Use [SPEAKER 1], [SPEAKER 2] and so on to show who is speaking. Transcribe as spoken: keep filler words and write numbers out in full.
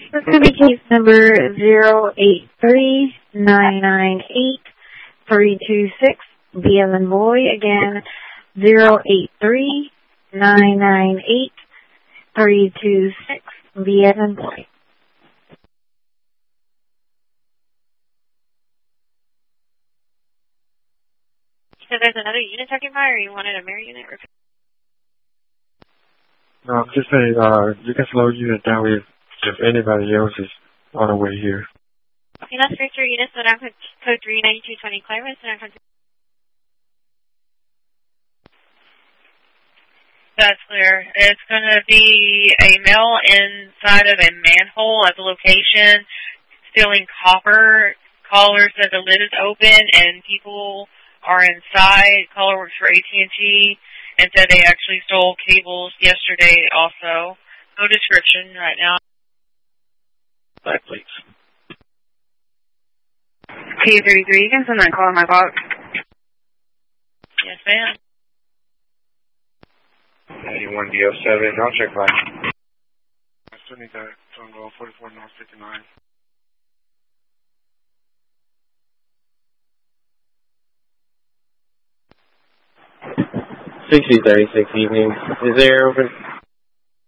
[SPEAKER 1] That's going to be case number zero eight three nine nine eight three two six. B as in boy. Again, zero eight three nine nine eight three two six. B as in boy. So there's another unit talking about, or you wanted a mirror unit?
[SPEAKER 2] No, I'm just saying, uh, you can slow unit down if, if anybody else is on the way here.
[SPEAKER 1] Okay, that's for three units, so I'm code three nine two two zero, Clarence, and I'm
[SPEAKER 3] That's clear. It's going to be a male inside of a manhole at the location stealing copper. Caller said the lid is open and people are inside. Caller works for A T and T and said they actually stole cables yesterday also. No description right now.
[SPEAKER 2] Back, please.
[SPEAKER 4] T thirty-three, you can send that call in my box.
[SPEAKER 3] Yes, ma'am.
[SPEAKER 2] eighty-one D oh seven, I'll check back. I still need that Tango forty-four North fifty-nine.
[SPEAKER 5] sixty thirty-six evening. Is there open?